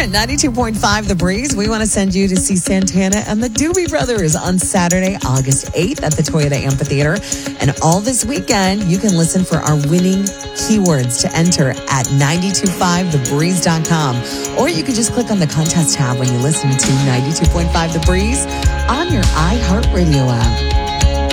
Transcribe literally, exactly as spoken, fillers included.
ninety-two point five The Breeze. We want to send you to see Santana and the Doobie Brothers on Saturday, August eighth at the Toyota Amphitheater. And all this weekend, you can listen for our winning keywords to enter at nine two five the breeze dot com. Or you can just click on the contest tab when you listen to ninety-two point five The Breeze on your iHeartRadio app.